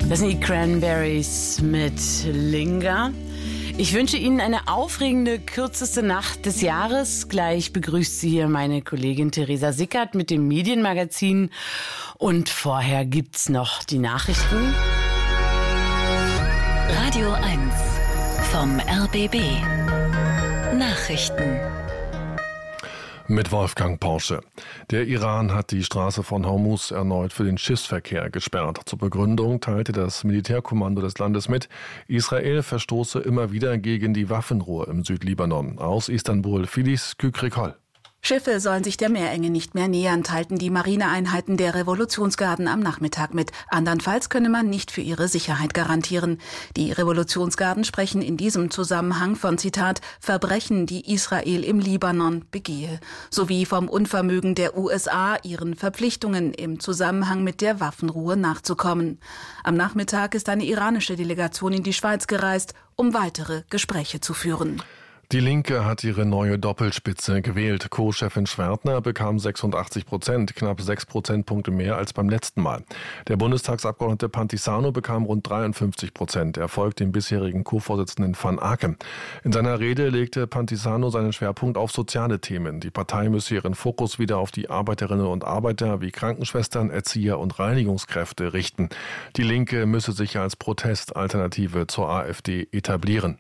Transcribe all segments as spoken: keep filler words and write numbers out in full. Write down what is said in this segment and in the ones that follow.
Das sind die Cranberries mit Linger. Ich wünsche Ihnen eine aufregende, kürzeste Nacht des Jahres. Gleich begrüßt Sie hier meine Kollegin Theresa Sickert mit dem Medienmagazin. Und vorher gibt's noch die Nachrichten. Radio eins vom R B B. Nachrichten. Mit Wolfgang Porsche. Der Iran hat die Straße von Hormuz erneut für den Schiffsverkehr gesperrt. Zur Begründung teilte das Militärkommando des Landes mit, Israel verstoße immer wieder gegen die Waffenruhe im Südlibanon. Aus Istanbul, Filiz Kükrikol. Schiffe sollen sich der Meerenge nicht mehr nähern, teilten die Marineeinheiten der Revolutionsgarden am Nachmittag mit. Andernfalls könne man nicht für ihre Sicherheit garantieren. Die Revolutionsgarden sprechen in diesem Zusammenhang von, Zitat, Verbrechen, die Israel im Libanon begehe, sowie vom Unvermögen der U S A, ihren Verpflichtungen im Zusammenhang mit der Waffenruhe nachzukommen. Am Nachmittag ist eine iranische Delegation in die Schweiz gereist, um weitere Gespräche zu führen. Die Linke hat ihre neue Doppelspitze gewählt. Co-Chefin Schwertner bekam sechsundachtzig Prozent, knapp sechs Prozentpunkte mehr als beim letzten Mal. Der Bundestagsabgeordnete Pantisano bekam rund dreiundfünfzig Prozent. Er folgt dem bisherigen Co-Vorsitzenden Van Aken. In seiner Rede legte Pantisano seinen Schwerpunkt auf soziale Themen. Die Partei müsse ihren Fokus wieder auf die Arbeiterinnen und Arbeiter wie Krankenschwestern, Erzieher und Reinigungskräfte richten. Die Linke müsse sich als Protestalternative zur AfD etablieren.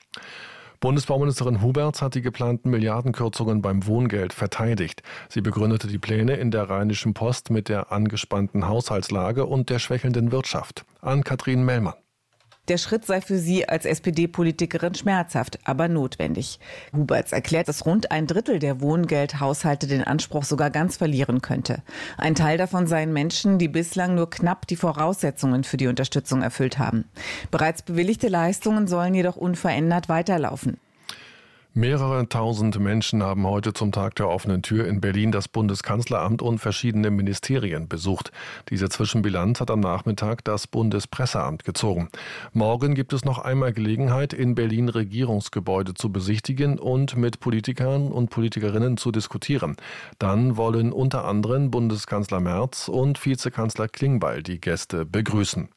Bundesbauministerin Huberts hat die geplanten Milliardenkürzungen beim Wohngeld verteidigt. Sie begründete die Pläne in der Rheinischen Post mit der angespannten Haushaltslage und der schwächelnden Wirtschaft. Ann-Kathrin Mellmann. Der Schritt sei für sie als S P D-Politikerin schmerzhaft, aber notwendig. Huberts erklärt, dass rund ein Drittel der Wohngeldhaushalte den Anspruch sogar ganz verlieren könnte. Ein Teil davon seien Menschen, die bislang nur knapp die Voraussetzungen für die Unterstützung erfüllt haben. Bereits bewilligte Leistungen sollen jedoch unverändert weiterlaufen. Mehrere tausend Menschen haben heute zum Tag der offenen Tür in Berlin das Bundeskanzleramt und verschiedene Ministerien besucht. Diese Zwischenbilanz hat am Nachmittag das Bundespresseamt gezogen. Morgen gibt es noch einmal Gelegenheit, in Berlin Regierungsgebäude zu besichtigen und mit Politikern und Politikerinnen zu diskutieren. Dann wollen unter anderem Bundeskanzler Merz und Vizekanzler Klingbeil die Gäste begrüßen.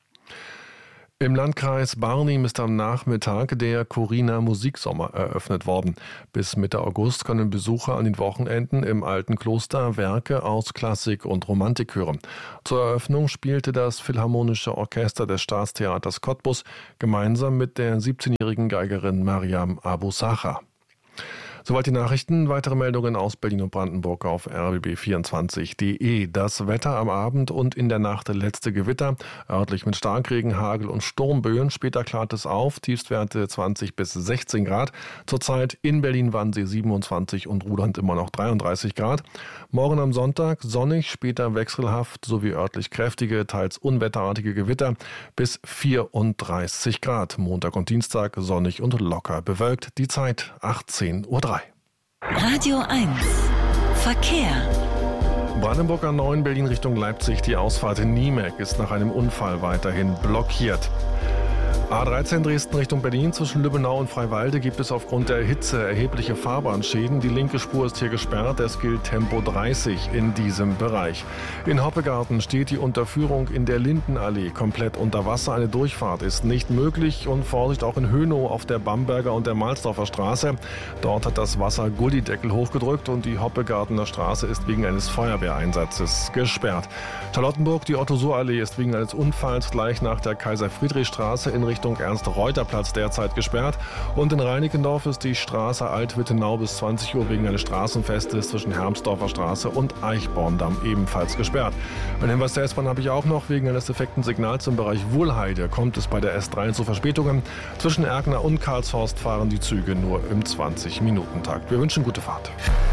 Im Landkreis Barnim ist am Nachmittag der Corina Musiksommer eröffnet worden. Bis Mitte August können Besucher an den Wochenenden im Alten Kloster Werke aus Klassik und Romantik hören. Zur Eröffnung spielte das Philharmonische Orchester des Staatstheaters Cottbus gemeinsam mit der siebzehnjährigen Geigerin Mariam Abu-Sacha. Soweit die Nachrichten. Weitere Meldungen aus Berlin und Brandenburg auf r b b vierundzwanzig punkt de. Das Wetter am Abend und in der Nacht letzte Gewitter, örtlich mit Starkregen, Hagel und Sturmböen. Später klart es auf, Tiefstwerte zwanzig bis sechzehn Grad. Zurzeit in Berlin-Wannsee siebenundzwanzig und Ruland immer noch dreiunddreißig Grad. Morgen am Sonntag sonnig, später wechselhaft sowie örtlich kräftige, teils unwetterartige Gewitter bis vierunddreißig Grad. Montag und Dienstag sonnig und locker bewölkt. Die Zeit achtzehn Uhr drei. Radio eins Verkehr. Brandenburg A neun Berlin Richtung Leipzig. Die Ausfahrt in Niemek ist nach einem Unfall weiterhin blockiert. A dreizehn Dresden Richtung Berlin zwischen Lübbenau und Freiwalde gibt es aufgrund der Hitze erhebliche Fahrbahnschäden. Die linke Spur ist hier gesperrt. Es gilt Tempo dreißig in diesem Bereich. In Hoppegarten steht die Unterführung in der Lindenallee komplett unter Wasser. Eine Durchfahrt ist nicht möglich. Und Vorsicht auch in Hönow auf der Bamberger und der Mahlsdorfer Straße. Dort hat das Wasser Gullideckel hochgedrückt und die Hoppegartener Straße ist wegen eines Feuerwehreinsatzes gesperrt. Charlottenburg, die Otto-Suhr-Allee ist wegen eines Unfalls gleich nach der Kaiser-Friedrich-Straße in Richtung Ernst-Reuter-Platz derzeit gesperrt. Und in Reinickendorf ist die Straße Alt-Wittenau bis zwanzig Uhr wegen eines Straßenfestes zwischen Hermsdorfer Straße und Eichborndamm ebenfalls gesperrt. Ein Hinweis der S-Bahn habe ich auch noch. Wegen eines defekten Signals im Bereich Wuhlheide kommt es bei der S drei zu Verspätungen. Zwischen Erkner und Karlshorst fahren die Züge nur im zwanzig-Minuten-Takt. Wir wünschen gute Fahrt.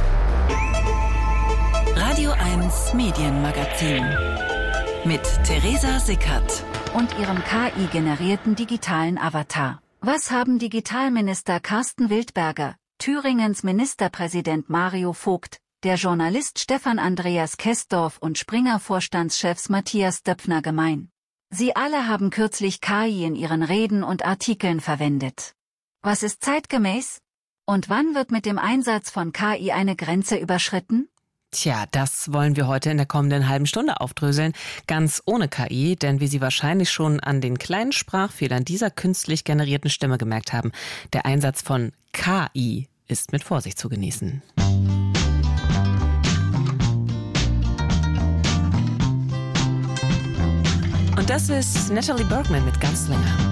Radio eins Medienmagazin mit Theresa Sickert und ihrem K I-generierten digitalen Avatar. Was haben Digitalminister Carsten Wildberger, Thüringens Ministerpräsident Mario Vogt, der Journalist Stefan Andreas Kessdorf und Springer-Vorstandschefs Matthias Döpfner gemein? Sie alle haben kürzlich K I in ihren Reden und Artikeln verwendet. Was ist zeitgemäß? Und wann wird mit dem Einsatz von K I eine Grenze überschritten? Tja, das wollen wir heute in der kommenden halben Stunde aufdröseln. Ganz ohne K I, denn wie Sie wahrscheinlich schon an den kleinen Sprachfehlern dieser künstlich generierten Stimme gemerkt haben, der Einsatz von K I ist mit Vorsicht zu genießen. Und das ist Natalie Bergman mit Gunslinger.